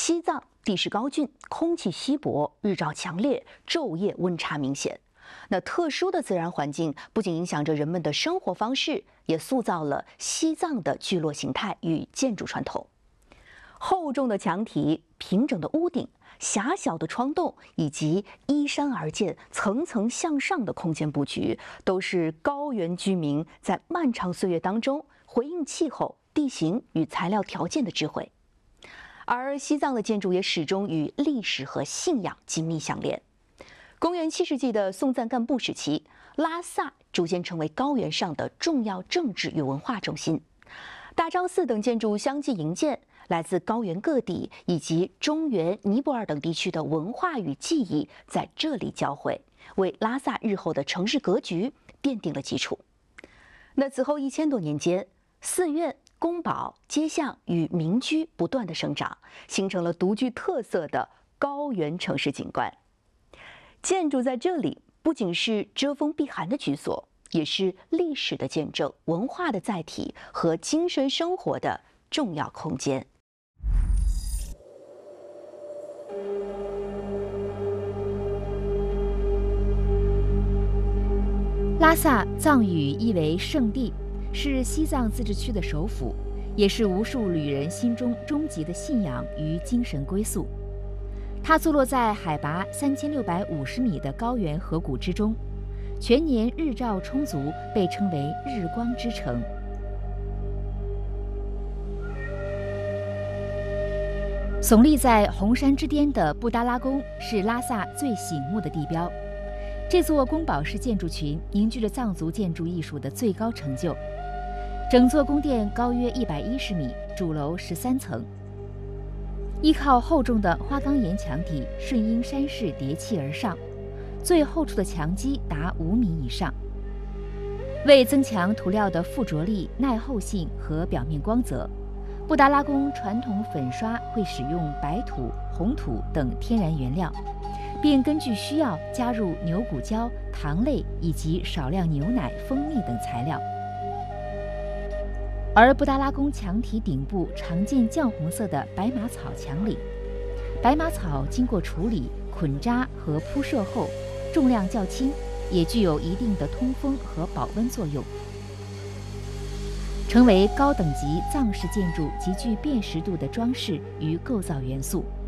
西藏地势高峻，空气稀薄，日照强烈，昼夜温差明显。那特殊的自然环境不仅影响着人们的生活方式，也塑造了西藏的聚落形态与建筑传统。厚重的墙体、平整的屋顶、狭小的窗洞，以及依山而建、层层向上的空间布局，都是高原居民在漫长岁月当中回应气候、地形与材料条件的智慧。而西藏的建筑也始终与历史和信仰紧密相连。公元7世纪的松赞干布时期，拉萨逐渐成为高原上的重要政治与文化中心。大昭寺等建筑相继营建，来自高原各地以及中原、尼泊尔等地区的文化与技艺在这里交汇，为拉萨日后的城市格局奠定了基础。那此后1000多年间，寺院、宫堡、街巷与民居不断的生长，形成了独具特色的高原城市景观。建筑在这里不仅是遮风避寒的居所，也是历史的见证、文化的载体和精神生活的重要空间。 拉萨藏语意为圣地，是西藏自治区的首府，也是无数旅人心中终极的信仰与精神归宿。它坐落在海拔3650米的高原河谷之中，全年日照充足，被称为日光之城。耸立在红山之巅的布达拉宫是拉萨最醒目的地标。这座宫堡式建筑群凝聚了藏族建筑艺术的最高成就。整座宫殿高约110米，主楼13层。依靠厚重的花岗岩墙体，顺应山势叠砌而上，最厚处的墙基达5米以上。为增强涂料的附着力、耐候性和表面光泽，布达拉宫传统粉刷会使用白土、红土等天然原料，并根据需要加入牛骨胶、糖类以及少量牛奶、蜂蜜等材料。而布达拉宫墙体顶部常见绛红色的白马草墙领，白马草经过处理、捆扎和铺设后，重量较轻，也具有一定的通风和保温作用，成为高等级藏式建筑极具辨识度的装饰与构造元素。